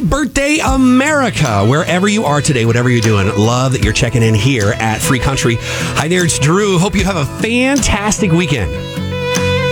birthday, America. Wherever you are today, whatever you're doing, love that you're checking in here at Free Country. Hi there, it's Drew. Hope you have a fantastic weekend.